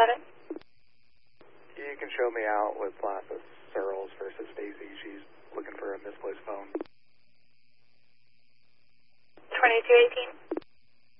7? You can show me out with Lapis Searles versus Stacy. She's looking for a misplaced phone. 2218.